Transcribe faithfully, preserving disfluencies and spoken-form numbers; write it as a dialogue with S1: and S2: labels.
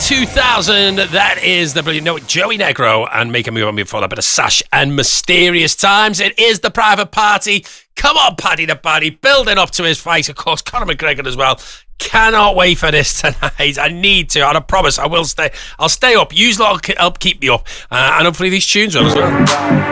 S1: two thousand. That is the brilliant note. Joey Negro and Make a Move on Me before that bit of Sash and Mysterious Times. It is the Private Party. Come on, Paddy the Paddy, building up to his fight. Of course, Conor McGregor as well. Cannot wait for this tonight. I need to, and I promise I will stay. I'll stay up. Use lot will help keep me up, uh, and hopefully these tunes will as well.